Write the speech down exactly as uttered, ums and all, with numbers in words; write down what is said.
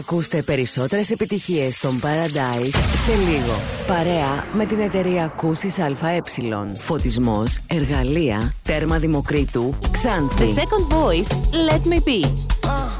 Ακούστε περισσότερες επιτυχίες των Paradise σε λίγο. Παρέα με την εταιρεία Κούσης ΑΕ. Φωτισμός, εργαλεία, τέρμα Δημοκρίτου, Ξάνθη. The second voice, Let Me Be.